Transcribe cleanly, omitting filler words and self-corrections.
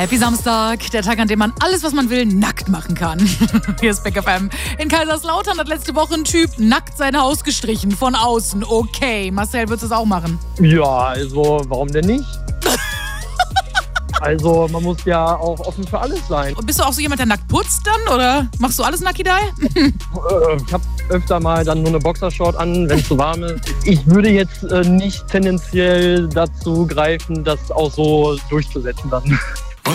Happy Samstag, der Tag, an dem man alles, was man will, nackt machen kann. Hier ist Big FM. In Kaiserslautern hat letzte Woche ein Typ nackt sein Haus gestrichen, von außen. Okay, Marcel, würdest du es auch machen? Ja, also warum denn nicht? Also man muss ja auch offen für alles sein. Und bist du auch so jemand, der nackt putzt dann? Oder machst du alles Nakidai? Ich habe öfter mal dann nur eine Boxershort an, wenn es zu warm ist. Ich würde jetzt nicht tendenziell dazu greifen, das auch so durchzusetzen dann.